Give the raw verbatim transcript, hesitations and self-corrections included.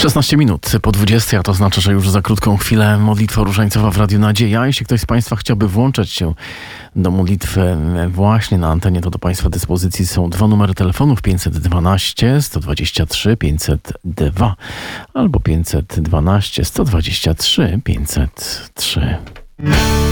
szesnaście minut po dwudziestej, a to znaczy, że już za krótką chwilę modlitwa różańcowa w Radiu Nadzieja. Jeśli ktoś z Państwa chciałby włączać się do modlitwy właśnie na antenie, to do Państwa dyspozycji są dwa numery telefonów: pięćset dwanaście, sto dwadzieścia trzy, pięćset dwa albo pięćset dwanaście, sto dwadzieścia trzy, pięćset trzy.